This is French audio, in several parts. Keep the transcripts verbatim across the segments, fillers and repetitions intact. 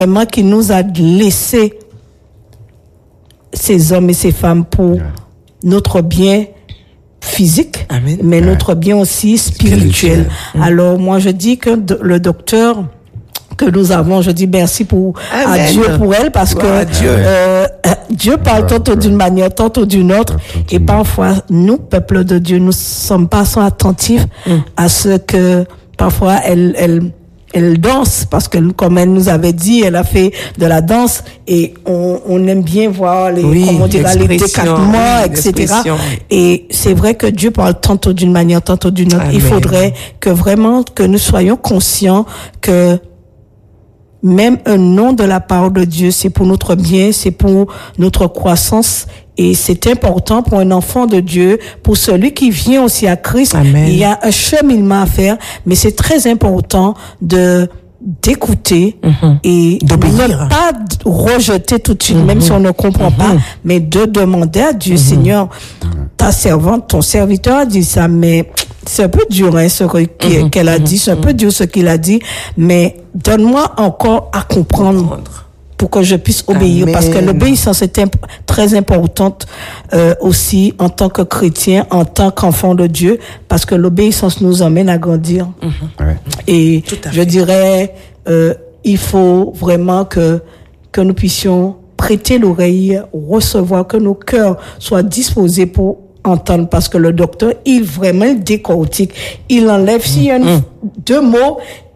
vraiment qu'il nous a laissé ces hommes et ces femmes pour yeah. notre bien physique, Amen. mais yeah. notre bien aussi spirituel. Mmh. Alors moi je dis que le docteur que nous avons, je dis merci pour à Dieu pour elle parce wow, que Dieu, euh, Dieu parle tantôt d'une manière, tantôt d'une autre, et parfois nous, peuple de Dieu, nous sommes pas assez attentifs mmh. à ce que parfois elle elle elle danse parce que comme elle nous avait dit, elle a fait de la danse et on, on aime bien voir les, oui, comment dire, les décattements, oui, et cetera. Et c'est vrai que Dieu parle tantôt d'une manière, tantôt d'une autre. Amen. Il faudrait que vraiment que nous soyons conscients que même un nom de la part de Dieu, c'est pour notre bien, c'est pour notre croissance. Et c'est important pour un enfant de Dieu, pour celui qui vient aussi à Christ. Amen. Il y a un cheminement à faire, mais c'est très important de d'écouter mm-hmm. et de ne pas rejeter tout de suite, mm-hmm. même si on ne comprend mm-hmm. pas, mais de demander à Dieu, mm-hmm. Seigneur, ta servante, ton serviteur a dit ça, mais c'est un peu dur, hein, ce mm-hmm. qu'elle a dit, c'est un mm-hmm. peu dur ce qu'il a dit, mais donne-moi encore à comprendre. Pour que je puisse obéir. Amen. Parce que l'obéissance est imp- très importante euh, aussi en tant que chrétien, en tant qu'enfant de Dieu, parce que l'obéissance nous emmène à grandir. Mm-hmm. Ouais. Et je dirais, euh, il faut vraiment que que nous puissions prêter l'oreille, recevoir, que nos cœurs soient disposés pour entendre, parce que le docteur, il vraiment il décortique, il enlève, s'il y a une, mm. deux mots,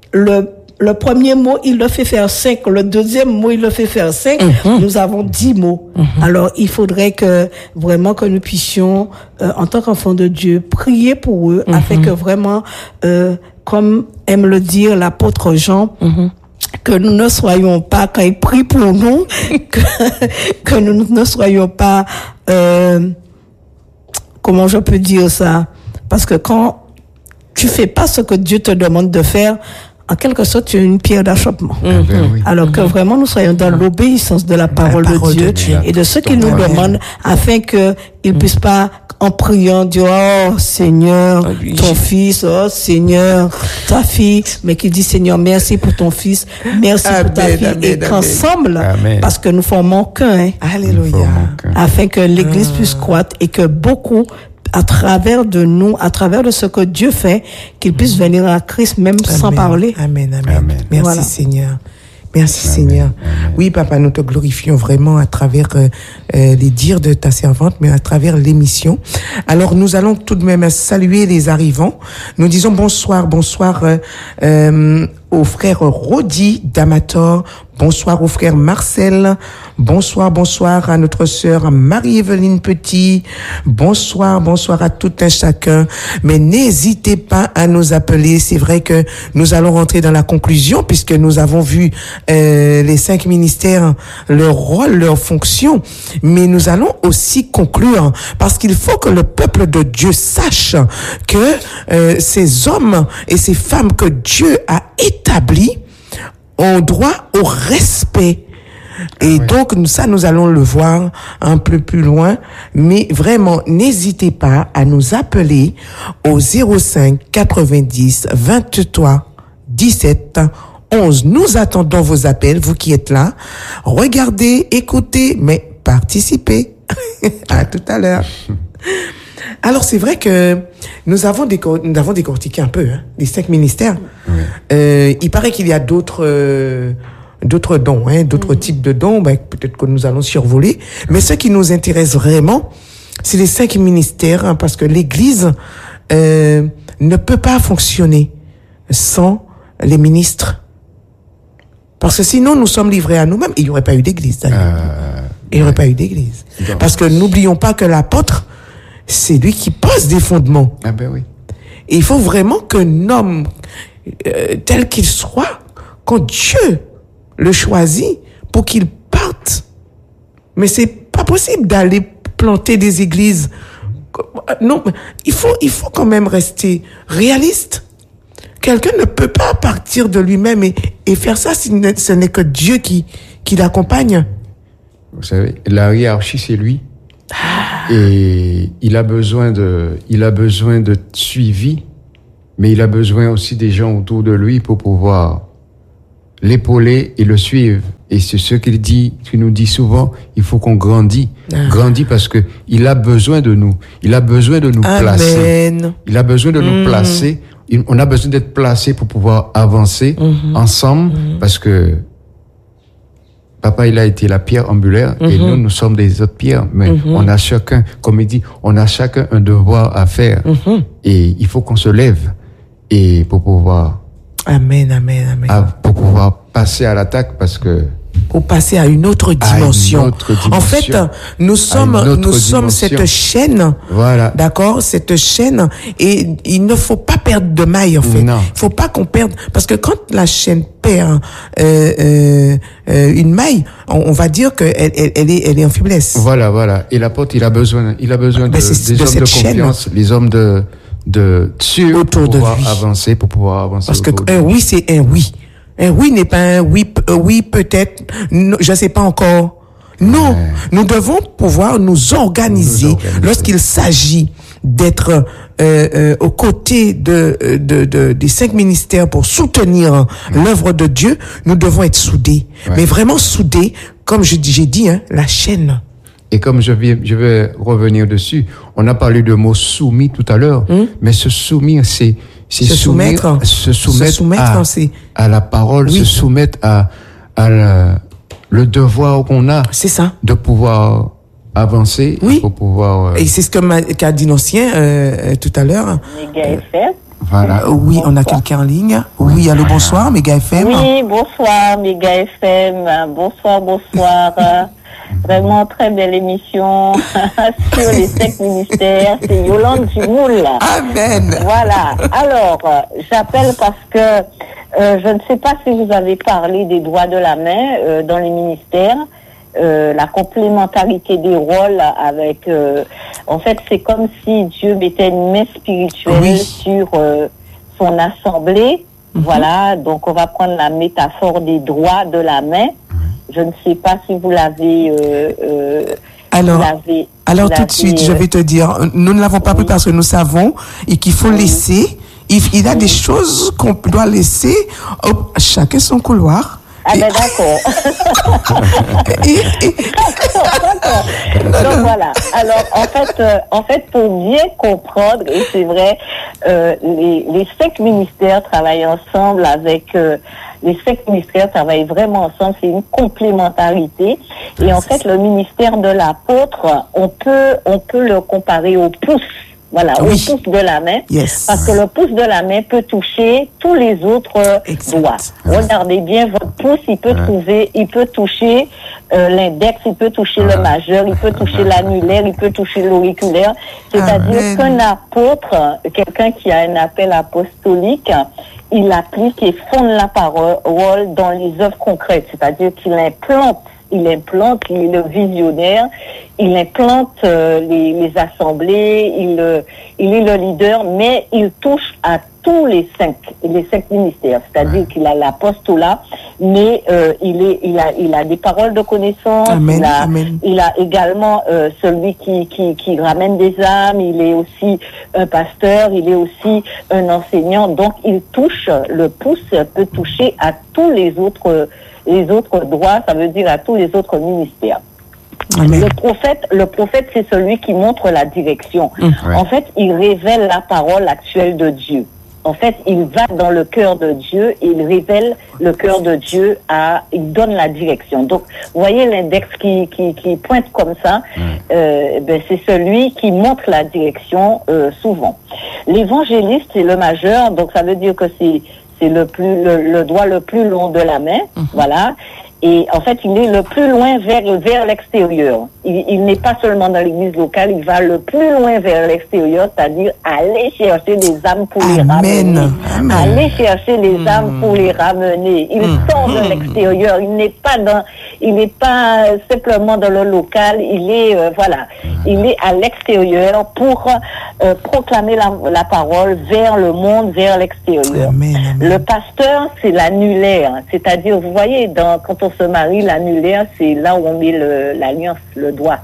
le Le premier mot, il le fait faire cinq. Le deuxième mot, il le fait faire cinq. Mm-hmm. Nous avons dix mots. Mm-hmm. Alors, il faudrait que vraiment que nous puissions, euh, en tant qu'enfants de Dieu, prier pour eux, mm-hmm. afin que vraiment, euh, comme aime le dire l'apôtre Jean, mm-hmm. que nous ne soyons pas, quand il prie pour nous, que, que nous ne soyons pas, euh, comment je peux dire ça? Parce que quand tu fais pas ce que Dieu te demande de faire, en quelque sorte, tu es une pierre d'achoppement. Mm-hmm. Alors que vraiment, nous soyons dans l'obéissance de la parole, la parole de, Dieu de Dieu et de ce qu'il nous demande, afin que il puisse pas, en priant, dire, oh, Seigneur, oh, oui. ton fils, oh, Seigneur, ta fille, mais qu'il dit, Seigneur, merci pour ton fils, merci amen, pour ta fille, amen, et amen. Qu'ensemble, amen. Parce que nous formons qu'un, hein, Alléluia, afin que l'Église ah. puisse croître et que beaucoup, à travers de nous, à travers de ce que Dieu fait, qu'il puisse venir à Christ même amen, sans parler. Amen, amen. amen. Merci voilà. Seigneur. Merci amen, Seigneur. Amen. Oui, Papa, nous te glorifions vraiment à travers euh, euh, les dires de ta servante, mais à travers l'émission. Alors, nous allons tout de même saluer les arrivants. Nous disons bonsoir, bonsoir euh, euh, au frère Rodi d'Amator. Bonsoir au frère Marcel. Bonsoir, bonsoir à notre sœur Marie-Évelyne Petit. Bonsoir, bonsoir à tout un chacun. Mais n'hésitez pas à nous appeler. C'est vrai que nous allons rentrer dans la conclusion puisque nous avons vu euh, les cinq ministères, leur rôle, leur fonction. Mais nous allons aussi conclure parce qu'il faut que le peuple de Dieu sache que euh, ces hommes et ces femmes que Dieu a établis ont droit au respect. Et oui. donc, ça, nous allons le voir un peu plus loin. Mais vraiment, n'hésitez pas à nous appeler au zéro cinq quatre-vingt-dix vingt-trois dix-sept onze. Nous attendons vos appels, vous qui êtes là. Regardez, écoutez, mais participez. À tout à l'heure. Alors, c'est vrai que nous avons, décor- nous avons décortiqué un peu hein, les cinq ministères. Oui. Euh, il paraît qu'il y a d'autres, euh, d'autres dons, hein, d'autres mmh. types de dons. Ben, peut-être que nous allons survoler. Oui. Mais ce qui nous intéresse vraiment, c'est les cinq ministères, hein, parce que l'Église euh, ne peut pas fonctionner sans les ministres. Parce que sinon, nous sommes livrés à nous-mêmes. Il n'y aurait pas eu d'Église, d'ailleurs. Euh, il n'y aurait ouais. pas eu d'Église. Donc, parce que n'oublions pas que l'apôtre, c'est lui qui pose des fondements. Ah ben oui. Et il faut vraiment qu'un homme, euh, tel qu'il soit, quand Dieu le choisit pour qu'il parte. Mais c'est pas possible d'aller planter des églises. Non, il faut, il faut quand même rester réaliste. Quelqu'un ne peut pas partir de lui-même et, et faire ça si ce n'est que Dieu qui, qui l'accompagne. Vous savez, la hiérarchie, c'est lui. Ah. Et il a besoin de, il a besoin de suivi, mais il a besoin aussi des gens autour de lui pour pouvoir l'épauler et le suivre. Et c'est ce qu'il dit, qu'il nous dit souvent, il faut qu'on grandit. Ah. Grandit parce que il a besoin de nous. Il a besoin de nous Amen. placer. Il a besoin de mmh. nous placer. On a besoin d'être placés pour pouvoir avancer mmh. ensemble mmh. parce que Papa, il a été la pierre angulaire mmh. et nous, nous sommes des autres pierres. Mais mmh. on a chacun, comme il dit, on a chacun un devoir à faire. Mmh. Et il faut qu'on se lève et pour pouvoir... Amen, amen, amen. À, pour pouvoir passer à l'attaque parce que... Pour passer à une autre dimension. À une autre dimension. En fait, nous sommes, nous dimension. sommes cette chaîne. Voilà. D'accord? Cette chaîne. Et il ne faut pas perdre de maille, en fait. Non. Il faut pas qu'on perde. Parce que quand la chaîne perd, euh, euh, euh, une maille, on, on va dire qu'elle, elle, elle est, elle est en faiblesse. Voilà, voilà. Et l'apôtre, il a besoin, il a besoin de, ben des de hommes de chaîne. confiance, les hommes de, de, sûrs autour pour pouvoir de lui. avancer, pour pouvoir avancer. Parce que un oui, c'est un oui. Un oui n'est pas un oui, euh, oui peut-être, non, je sais pas encore. Non, ouais. Nous devons pouvoir nous organiser, nous organiser. Lorsqu'il s'agit d'être euh, euh, aux côtés de, de, de des cinq ministères pour soutenir ouais. l'œuvre de Dieu. Nous devons être soudés, ouais. mais vraiment soudés, comme je dis, j'ai dit, hein, la chaîne. Et comme je vais, je vais revenir dessus, on a parlé de mot soumis tout à l'heure, hum? mais se soumettre, c'est C'est se soumettre, soumettre, se soumettre, se soumettre à, c'est... à la parole, oui. se soumettre à, à la, le devoir qu'on a. C'est ça. De pouvoir avancer. Oui. Pour pouvoir, euh... Et c'est ce que m'a, qu'a dit l'ancien, euh, tout à l'heure. Méga F M. Voilà. Euh, oui, on a quelqu'un en ligne. Oui, allô, bonsoir, Méga F M. Oui, bonsoir, Méga F M. Bonsoir, bonsoir. Vraiment très belle émission sur les cinq ministères. C'est Yolande Dumoul. Amen. Voilà. Alors, j'appelle parce que euh, je ne sais pas si vous avez parlé des droits de la main euh, dans les ministères. Euh, la complémentarité des rôles avec... Euh, en fait, c'est comme si Dieu mettait une main spirituelle oui. sur euh, son assemblée. Mm-hmm. Voilà. Donc, on va prendre la métaphore des droits de la main. Je ne sais pas si vous l'avez... Euh, euh, alors, vous l'avez, alors vous tout de suite, euh, je vais te dire, nous ne l'avons pas oui. pris parce que nous savons et qu'il faut oui. laisser. Il, il y a oui. des choses qu'on doit laisser. Oh, chacun son couloir. Ah ben d'accord. et, et... Donc voilà. Alors en fait, euh, en fait, pour bien comprendre, et c'est vrai, euh, les, les cinq ministères travaillent ensemble avec... Euh, les cinq ministères travaillent vraiment ensemble, c'est une complémentarité. Et en fait, le ministère de l'apôtre, on peut, on peut le comparer au pouce. Voilà, oui. au pouce de la main. Yes. Parce que le pouce de la main peut toucher tous les autres exact. Doigts. Regardez bien, votre pouce, il peut ouais. trouver, il peut toucher euh, l'index, il peut toucher ouais. le majeur, il peut toucher l'annulaire, il peut toucher l'auriculaire. C'est-à-dire Amen. Qu'un apôtre, quelqu'un qui a un appel apostolique, il applique et fonde la parole dans les œuvres concrètes. C'est-à-dire qu'il implante Il implante, il est le visionnaire, il implante euh, les, les assemblées, il, euh, il est le leader, mais il touche à tous les cinq, les cinq ministères. C'est-à-dire qu'il a l'apostolat, mais euh, il est, il a, il a des paroles de connaissance. Amen, il a, amen. il a également euh, celui qui, qui, qui ramène des âmes. Il est aussi un pasteur, il est aussi un enseignant. Donc, il touche, le pouce peut toucher à tous les autres. Les autres droits, ça veut dire à tous les autres ministères. Amen. Le prophète, le prophète, c'est celui qui montre la direction. Mmh, ouais. En fait, il révèle la parole actuelle de Dieu. En fait, il va dans le cœur de Dieu, il révèle le cœur de Dieu, à, il donne la direction. Donc, vous voyez l'index qui, qui, qui pointe comme ça, mmh. euh, ben, c'est celui qui montre la direction euh, souvent. L'évangéliste, c'est le majeur, donc ça veut dire que c'est c'est le plus le, le doigt le plus long de la main, mmh. voilà. Et en fait, il est le plus loin vers vers l'extérieur. Il, il n'est pas seulement dans l'église locale, il va le plus loin vers l'extérieur, c'est-à-dire aller chercher des âmes pour Amen. Les ramener. Amen. Aller chercher les mmh. âmes pour les ramener. Il mmh. sort de l'extérieur. Il n'est pas dans, il n'est pas simplement dans le local. Il est euh, voilà, il est à l'extérieur pour euh, proclamer la, la parole vers le monde, vers l'extérieur. Amen. Amen. Le pasteur, c'est l'annulaire, c'est-à-dire, vous voyez, dans quand on se marie, l'annulaire, c'est là où on met le, l'alliance, le doigt. Ouais.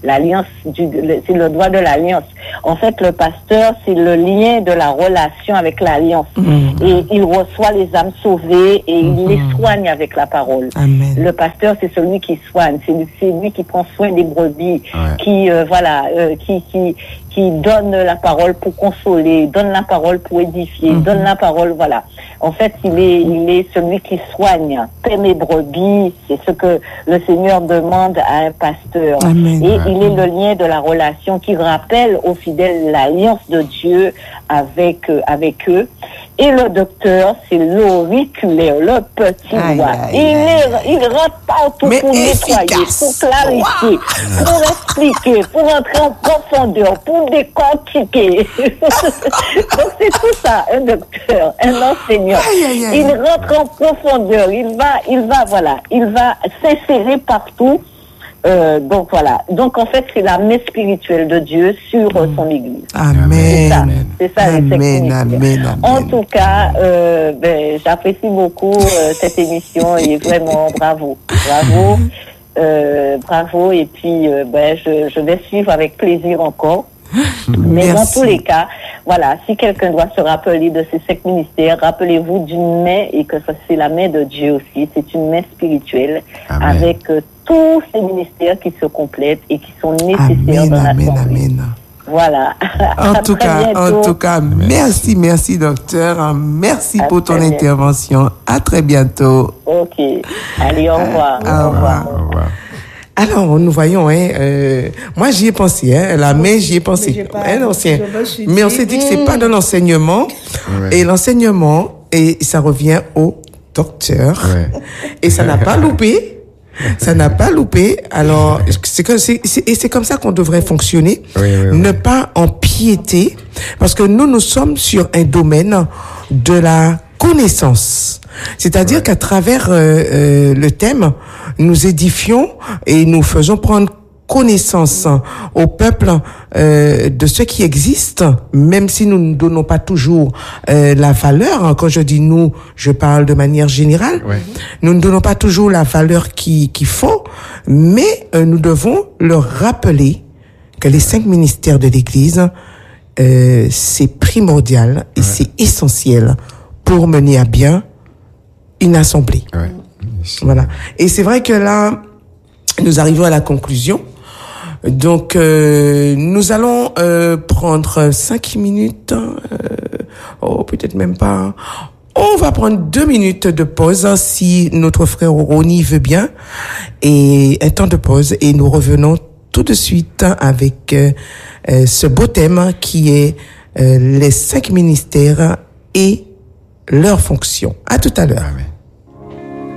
l'alliance, du, le, c'est le droit de l'alliance. En fait, le pasteur, c'est le lien de la relation avec l'alliance. Mmh. Et il reçoit les âmes sauvées et mmh. il les soigne avec la parole. Amen. Le pasteur, c'est celui qui soigne, c'est, c'est lui qui prend soin des brebis, ouais. qui, euh, voilà, euh, qui, qui, qui donne la parole pour consoler, donne la parole pour édifier, mmh. donne la parole, voilà. En fait, il est, il est celui qui soigne. Paix mes brebis, c'est ce que le Seigneur demande à un pasteur. Amen. Et il est le lien de la relation qui rappelle aux fidèles l'alliance de Dieu avec, euh, avec eux. Et le docteur, c'est l'auriculaire, le petit aïe, doigt. Aïe, il, aïe, est, il rentre partout mais pour efficace. nettoyer, pour clarifier, wow. pour expliquer, pour entrer en profondeur, pour décortiquer. Donc c'est tout ça, un docteur, un enseignant. Aïe, aïe, aïe. Il rentre en profondeur, il va, il va, voilà, il va s'insérer partout. Euh, donc voilà. Donc en fait, c'est la main spirituelle de Dieu sur euh, son Église. Amen. C'est ça. C'est ça. Amen. Amen. Amen. En tout cas, euh, ben, j'apprécie beaucoup euh, cette émission et vraiment bravo, bravo, euh, bravo. Et puis euh, ben, je, je vais suivre avec plaisir encore. Mais Merci. dans tous les cas, voilà, si quelqu'un doit se rappeler de ces cinq ministères, rappelez-vous d'une main et que ça c'est la main de Dieu aussi. C'est une main spirituelle. Amen. Avec euh, tous ces ministères qui se complètent et qui sont nécessaires amen, dans la amen, famille. amen. Voilà. En tout cas, bientôt. en tout cas, merci, merci docteur, merci à pour ton bientôt. intervention. À très bientôt. Ok. Allez, au revoir. Euh, au, au revoir. Au revoir. Alors, nous voyons, hein, euh, moi j'y ai pensé, hein, la main j'y ai pensé. Un ancien. Mais on s'est dit que c'est pas de l'enseignement. Ouais. Et l'enseignement, et ça revient au docteur. Ouais. Et ça n'a pas loupé. Ça n'a pas loupé. Alors, c'est que c'est, c'est et c'est comme ça qu'on devrait fonctionner. Oui, oui, oui. Ne pas empiéter, parce que nous nous sommes sur un domaine de la connaissance. C'est-à-dire ouais. qu'à travers euh, euh, le thème, nous édifions et nous faisons prendre connaissance au peuple euh, de ce qui existe, même si nous ne donnons pas toujours euh, la valeur. Quand je dis nous, je parle de manière générale. Ouais. Nous ne donnons pas toujours la valeur qui, qu'il faut, mais euh, nous devons leur rappeler que les cinq ministères de l'Église, euh, c'est primordial et ouais. c'est essentiel pour mener à bien une assemblée. Ouais. Voilà. Et c'est vrai que là, nous arrivons à la conclusion. Donc, euh, nous allons euh, prendre cinq minutes, euh, oh peut-être même pas. On va prendre deux minutes de pause si notre frère Ronnie veut bien, et un temps de pause, et nous revenons tout de suite avec euh, euh, ce beau thème qui est euh, les cinq ministères et leurs fonctions. À tout à l'heure. Amen.